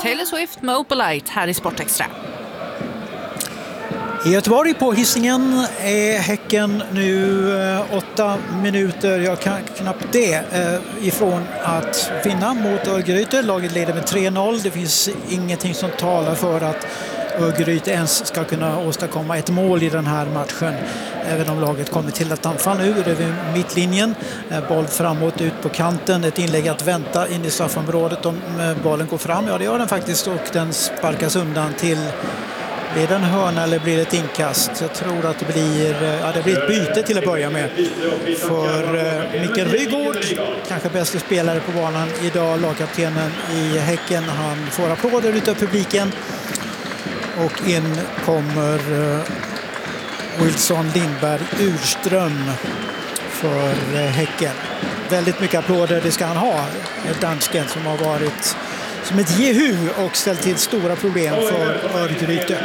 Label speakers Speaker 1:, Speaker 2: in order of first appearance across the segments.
Speaker 1: Taylor Swift med Opalite här i Sportextra.
Speaker 2: I Göteborg på Hisingen är Häcken nu 8 minuter, jag kan knappt det, ifrån att vinna mot Örgryte. Laget leder med 3-0. Det finns ingenting som talar för att Örgryte ens ska kunna åstadkomma ett mål i den här matchen. Även om laget kommer till ett anfall nu över mittlinjen. Boll framåt ut på kanten. Ett inlägg att vänta in i straffområdet om bollen går fram. Ja, det gör den faktiskt och den sparkas undan till... Blir det en hörna eller blir det ett inkast? Jag tror att det blir ett byte till att börja med. För Mikael Rygaard, kanske bästa spelare på banan idag, lagkaptenen i Häcken. Han får applåder utav publiken. Och in kommer Wilson Lindberg Urström för Häcken. Väldigt mycket applåder, det ska han ha. Dansken som har varit som ett jehu och ställt till stora problem för Örgryte.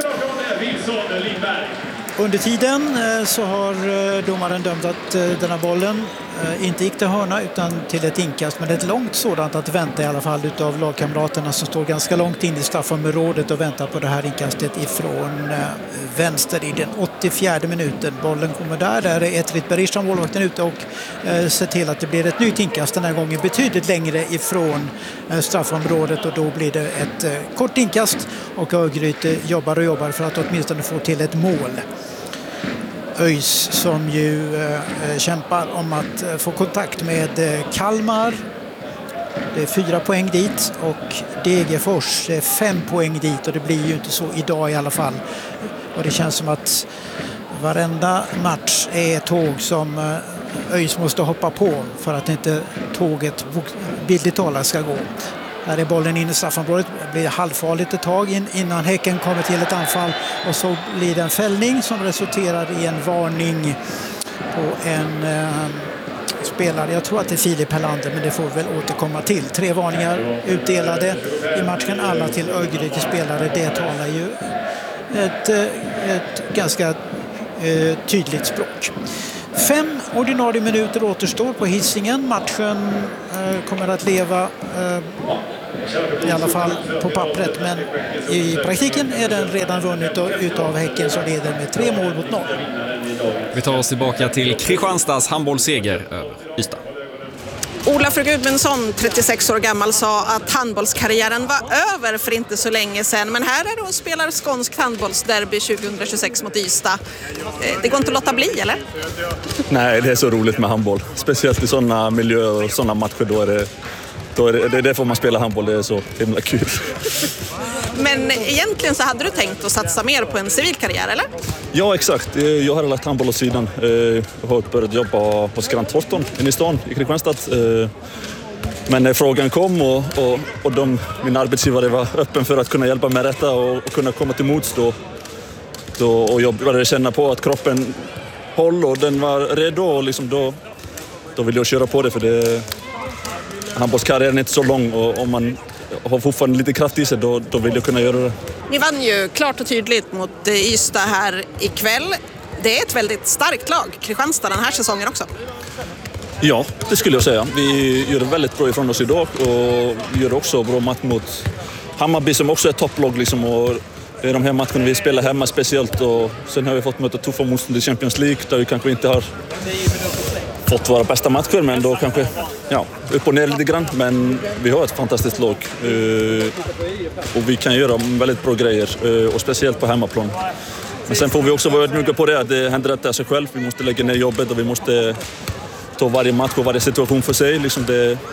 Speaker 2: Under tiden så har domaren dömt att den här bollen inte gick till hörna utan till ett inkast, men ett långt sådant att vänta i alla fall utav lagkamraterna som står ganska långt in i straffområdet och väntar på det här inkastet ifrån vänster i den 84:e minuten. Bollen kommer där är Etrit Berisha, målvakten, ute och ser till att det blir ett nytt inkast, den här gången betydligt längre ifrån straffområdet, och då blir det ett kort inkast och Örgryte jobbar för att åtminstone få till ett mål. ÖIS som ju kämpar om att få kontakt med Kalmar. Det är 4 poäng dit, och Degerfors är 5 poäng dit, och det blir ju inte så idag i alla fall. Och det känns som att varenda match är tåg som ÖIS måste hoppa på för att inte tåget bildligt talat ska gå. Här är bollen in i straffområdet. Det blir halvfarligt ett tag innan Häcken kommer till ett anfall. Och så blir det en fällning som resulterar i en varning på en spelare. Jag tror att det är Filip Hellander, men det får vi väl återkomma till. 3 varningar utdelade i matchen, alla till Örgryte spelare. Det talar ju ett ganska tydligt språk. 5 ordinarie minuter återstår på Hisingen. Matchen kommer att leva i alla fall på pappret, men i praktiken är den redan vunnit utav Häcken som leder med 3 mål mot 0.
Speaker 3: Vi tar oss tillbaka till Kristianstads handbollsseger över Ystad.
Speaker 4: Olafur Gudmundsson, 36 år gammal, sa att handbollskarriären var över för inte så länge sedan. Men här är det och spelar skånsk handbollsderby 2026 mot Ystad. Det går inte att låta bli, eller?
Speaker 5: Nej, det är så roligt med handboll. Speciellt i sådana miljöer och sådana matcher. Då är det får man spela handboll, det är så himla kul.
Speaker 4: Men egentligen så hade du tänkt att satsa mer på en civil karriär, eller? Ja, exakt.
Speaker 5: Jag har lagt handboll åt sidan. Jag har börjat jobba på Grant Thornton inne i stan i Kristianstad. Men när frågan kom och min arbetsgivare var öppen för att kunna hjälpa med detta och kunna komma till mots och jag började känna på att kroppen höll och den var redo, och liksom då ville jag köra på det, för handbollskarriären är inte så lång, och om man har fortfarande lite kraft i sig, då vill jag kunna göra det.
Speaker 4: Ni vann ju klart och tydligt mot Ystad här ikväll. Det är ett väldigt starkt lag, Kristianstad, den här säsongen också.
Speaker 5: Ja, det skulle jag säga. Vi gör det väldigt bra ifrån oss idag, och vi gör också bra match mot Hammarby som också är topplag. Liksom, och det är de här matcherna vi spelar hemma speciellt, och sen har vi fått möta tuffa motstånd i Champions League där vi kanske inte har fått våra bästa matcher, men då kanske upp och ner lite grann. Men vi har ett fantastiskt lag och vi kan göra väldigt bra grejer, och speciellt på hemmaplan. Men sen får vi också vara ödmjuka på det, att det händer inte av sig själv. Vi måste lägga ner jobbet och vi måste ta varje match och varje situation för sig. Liksom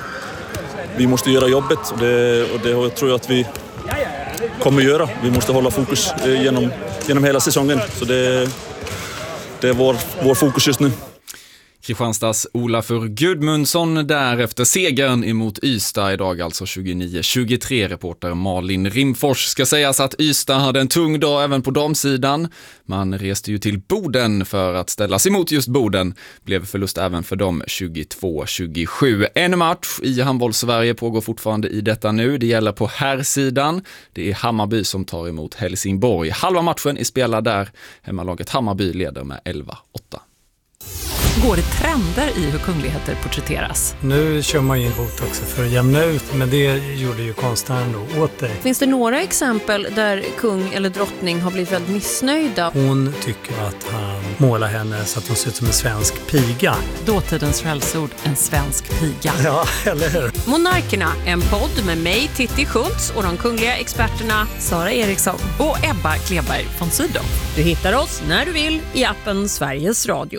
Speaker 5: vi måste göra jobbet, och det tror jag att vi kommer göra. Vi måste hålla fokus genom hela säsongen. Så det är vår fokus just nu.
Speaker 3: Kristianstads Olafur Gudmundsson där efter segern emot Ystad idag, alltså 29-23. Reporter Malin Rimfors. Ska sägas att Ystad hade en tung dag även på damsidan. Man reste ju till Boden för att ställas emot just Boden. Blev förlust även för dem 22-27. En match i handboll-Sverige pågår fortfarande i detta nu. Det gäller på herrsidan. Det är Hammarby som tar emot Helsingborg. Halva matchen är spelad där. Hemmalaget Hammarby leder med 11-8.
Speaker 1: Går det trender i hur kungligheter porträtteras?
Speaker 6: Nu kör man in botox för att jämna ut, men det gjorde ju konstnären då åt dig.
Speaker 7: Finns det några exempel där kung eller drottning har blivit väldigt missnöjda?
Speaker 6: Hon tycker att han målar henne så att hon ser ut som en svensk piga.
Speaker 1: Dåtidens skällsord, en svensk piga.
Speaker 6: Ja, eller hur?
Speaker 7: Monarkerna, en podd med mig, Titti Schultz, och de kungliga experterna Sara Eriksson
Speaker 1: Och Ebba Kleberg von Sydow.
Speaker 7: Du hittar oss när du vill i appen Sveriges Radio.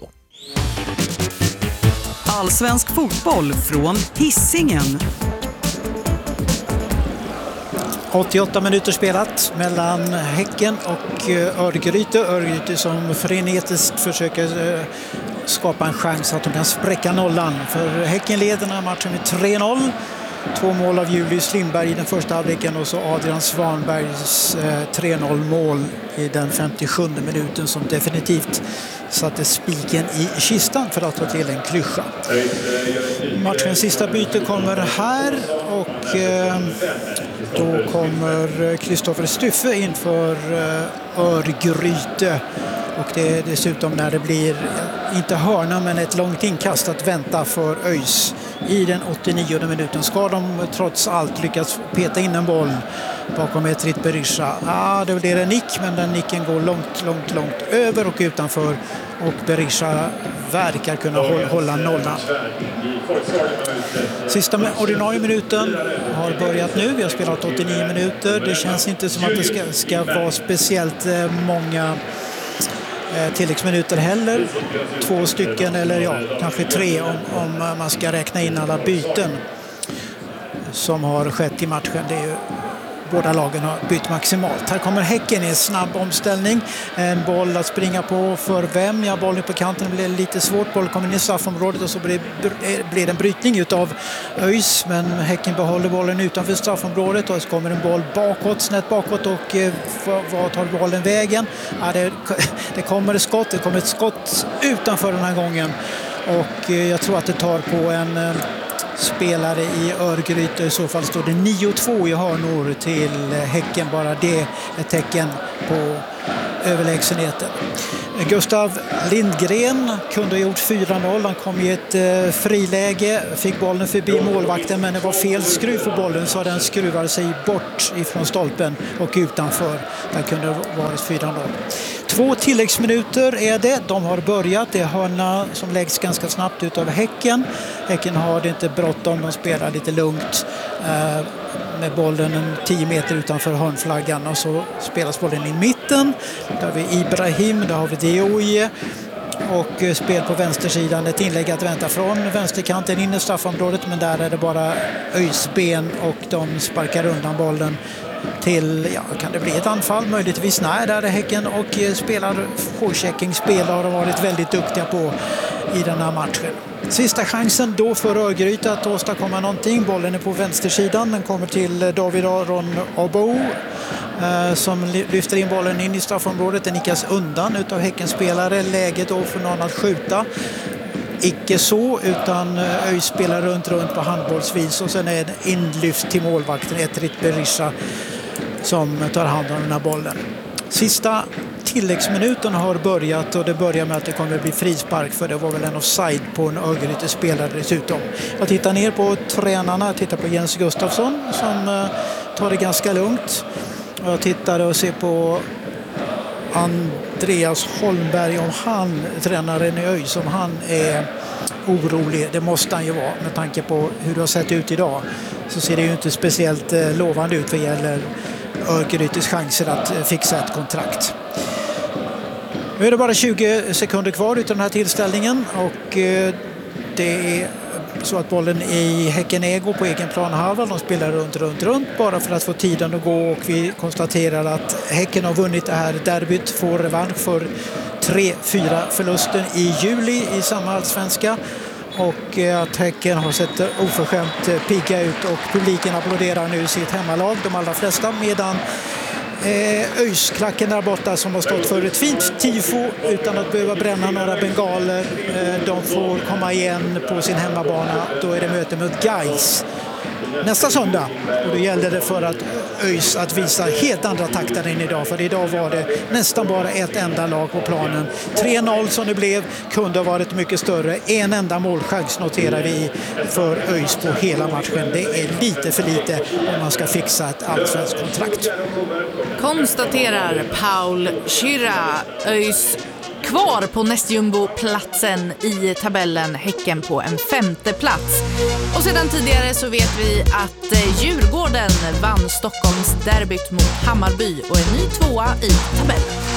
Speaker 8: Allsvensk fotboll från Hisingen.
Speaker 2: 88 minuter spelat mellan Häcken och Örgryte. Örgryte som frenetiskt försöker skapa en chans att de kan spräcka nollan. För Häcken leder den här matchen med 3-0. 2 mål av Julius Lindberg i den första halvleken och så Adrian Svanbergs 3-0 mål i den 57 minuten som definitivt satte spiken i kistan, för att ta till en klyscha. Matchens sista byte kommer här och då kommer Kristoffer Styffe inför Örgryte. Och det är dessutom när det blir, inte hörna men ett långt inkast att vänta för ÖIS i den 89:e minuten. Ska de trots allt lyckas peta in en boll bakom Etrit Berisha? Ja, det blir en nick, men den nicken går långt över och utanför. Och Berisha verkar kunna hålla nollan. Sista ordinarie minuten har börjat nu. Vi har spelat 89 minuter. Det känns inte som att det ska vara speciellt många tilläggsminuter heller. 2 stycken eller ja, kanske 3 om man ska räkna in alla byten som har skett i matchen. Det är ju, båda lagen har bytt maximalt. Här kommer Häcken i en snabb omställning. En boll att springa på för vem? Ja, bollen på kanten blir lite svårt. Boll kommer in i straffområdet och så blir det en brytning utav ÖIS. Men Häcken behåller bollen utanför straffområdet och så kommer en boll bakåt, snett bakåt, och vad tar bollen vägen? Ja, det kommer ett skott. Det kommer ett skott utanför den här gången. Och jag tror att det tar på en spelare i Örgryte. I så fall står det 9-2 i hörnor till Häcken. Bara det är ett tecken på överlägsenheten. Gustav Lindgren kunde ha gjort 4-0. Han kom i ett friläge, fick bollen förbi målvakten, men det var fel skruv på bollen så den skruvar sig bort ifrån stolpen och utanför. Där kunde det varit 4-0. 2 tilläggsminuter är det. De har börjat. Det är hörna som läggs ganska snabbt ut av Häcken. Häcken har det inte bråttom. De spelar lite lugnt med bollen 10 meter utanför hörnflaggan. Och så spelas bollen i mitten. Där har vi Ibrahim, där har vi Dioye. Och spel på vänstersidan. Ett inlägg att vänta från vänsterkanten in i straffområdet. Men där är det bara ÖIS ben och de sparkar undan bollen till, ja, kan det bli ett anfall? Möjligtvis nej, där är Häcken och spelar forechecking, spelar och har varit väldigt duktiga på i den här matchen. Sista chansen då för Örgryte att åstadkomma någonting. Bollen är på vänstersidan, den kommer till David Aron Obo som lyfter in bollen in i straffområdet. Den nickas undan utav Häckens spelare. Läget då för någon att skjuta. Icke så, utan ÖIS spelar runt på handbollsvis och sen är det inlyft till målvakten Etrit Berisha som tar hand om den här bollen. Sista tilläggsminuten har börjat och det börjar med att det kommer att bli frispark, för det var väl en offside på en Örgryte spelare dessutom. Jag tittar ner på tränarna, jag tittar på Jens Gustafsson som tar det ganska lugnt. Jag tittar och ser på Andreas Holmberg, om han, tränaren i ÖIS, om han är orolig. Det måste han ju vara med tanke på hur det har sett ut idag. Så ser det ju inte speciellt lovande ut vad gäller Örgrytes chanser att fixa ett kontrakt. Nu är det bara 20 sekunder kvar utav den här tillställningen och det är så att bollen i Häcken Ego på egen planhalva. De spelar runt bara för att få tiden att gå, och vi konstaterar att Häcken har vunnit det här derbyt, får revansch för 3-4 förlusten i juli i samma allsvenska, och att Häcken har sett oförskämt pigga ut och publiken applåderar nu sitt hemmalag, de allra flesta, medan ÖIS-klacken där borta som har stått för ett fint tifo utan att behöva bränna några bengaler, de får komma igen på sin hemmabana. Då är det möte mot Gais nästa söndag. Och då gällde det för att ÖIS att visa helt andra takter än idag. För idag var det nästan bara ett enda lag på planen. 3-0 som det blev kunde ha varit mycket större. En enda målchans noterar vi för ÖIS på hela matchen. Det är lite för lite om man ska fixa ett allsvenskt kontrakt.
Speaker 9: Konstaterar Paul Schirra. ÖIS kvar på nästjumbo-platsen i tabellen, Häcken på en 5:e plats. Och sedan tidigare så vet vi att Djurgården vann Stockholms derbyt mot Hammarby och är ny 2:a i tabellen.